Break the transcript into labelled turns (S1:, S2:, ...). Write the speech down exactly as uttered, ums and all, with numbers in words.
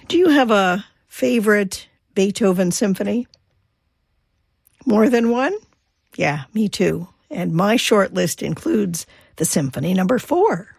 S1: Do you have a favorite Beethoven symphony? More than one? Yeah, me too. And my short list includes the Symphony Number Four.